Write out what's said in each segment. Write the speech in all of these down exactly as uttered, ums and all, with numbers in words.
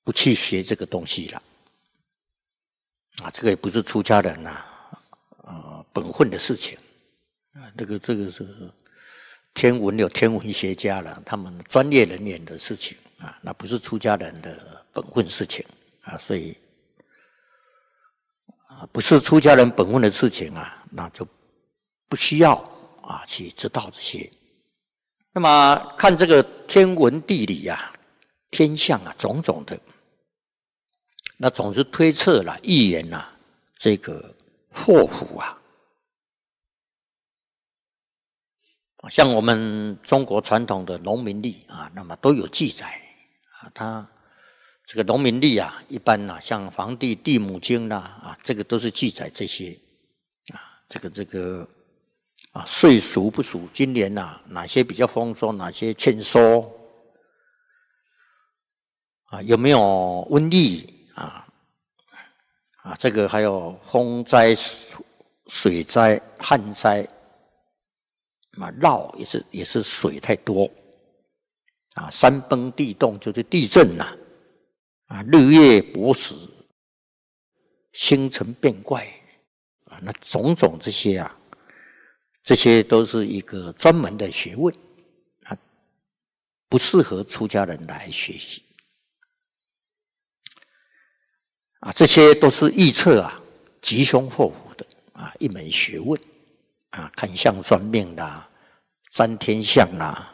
不去学这个东西了。啊，这个也不是出家人呐、啊，呃，本分的事情。啊，这个这个是天文有天文学家了，他们专业人员的事情啊，那不是出家人的本分事情啊，所以啊，不是出家人本分的事情啊，那就不需要啊去知道这些。那么看这个天文地理啊、天象啊，种种的，那总是推测了、预言啊，这个祸福啊，像我们中国传统的农民历啊，那么都有记载啊，它这个农民历啊，一般啊，像黄帝地母经啦啊，这个都是记载这些啊，这个这个。啊，岁属不属？今年呐、啊，哪些比较丰收，哪些欠收？啊，有没有瘟疫啊？啊，这个还有风灾、水灾、旱灾，啊，涝也是也是水太多，啊，山崩地动就是地震呐、啊，啊，日月薄食，星辰变怪，啊，那种种这些啊。这些都是一个专门的学问啊，不适合出家人来学习啊。这些都是预测啊吉凶祸福的啊一门学问啊，看相算命啦，占天象啦，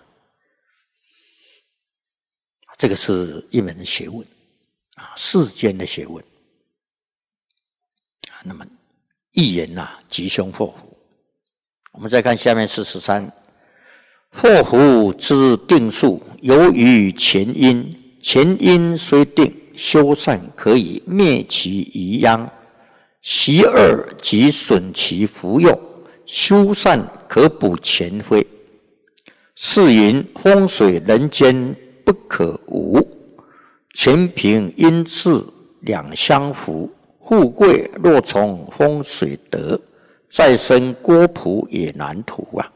这个是一门学问啊，世间的学问啊。那么预言呐，吉凶祸福。我们再看下面四十三，祸福之定数，由于前因，前因虽定，修善可以灭其余殃，习恶即损其福佑，修善可补前非。是云风水人间不可无，前平阴次两相符，富贵若从风水得，再生郭璞也难图啊！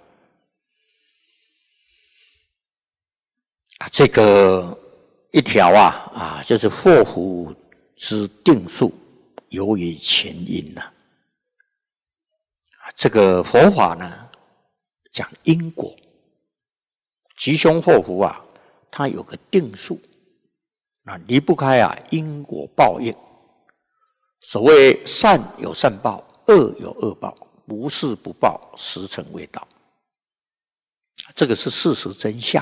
啊，这个一条啊啊，就是祸福之定数，由于前因呐、啊。这个佛法呢，讲因果，吉凶祸福啊，它有个定数，那离不开啊因果报应。所谓善有善报，恶有恶报。不是不报，时辰未到，这个是事实真相。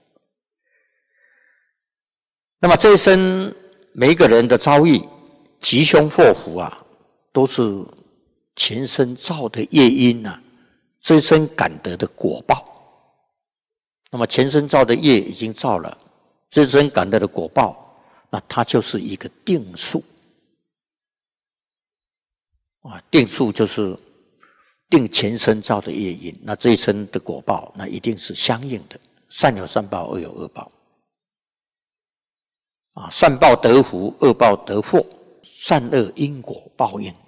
那么这一生每一个人的遭遇，吉凶祸福啊，都是前生造的业因啊，这一生感得的果报。那么前生造的业已经造了，这一生感得的果报，那它就是一个定数啊，定数就是。定前生造的业因，那这一生的果报，那一定是相应的，善有善报，恶有恶报。啊，善报得福，恶报得祸，善恶因果报应，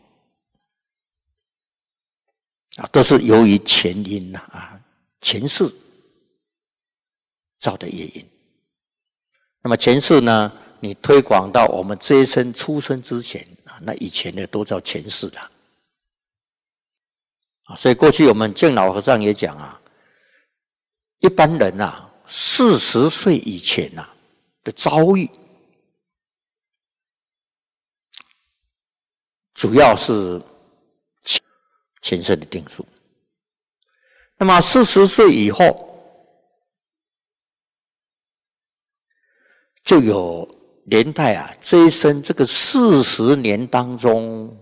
啊，都是由于前因呐啊，前世造的业因。那么前世呢，你推广到我们这一生出生之前啊，那以前的都叫前世了。所以过去我们净老和尚也讲啊，一般人啊，四十岁以前啊的遭遇，主要是前生的定数。那么四十岁以后，就有连带啊，这一生这个四十年当中。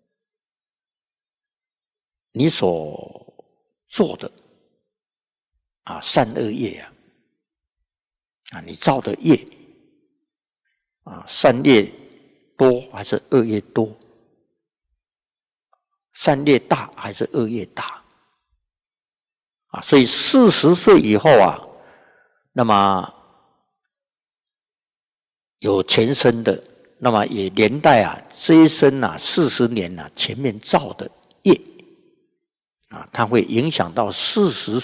你所做的啊善恶业啊，啊你造的业啊善业多还是恶业多？善业大还是恶业大？啊，所以四十岁以后啊，那么有前生的，那么也连带啊这一生啊四十年啊前面造的业。啊，它会影响到四十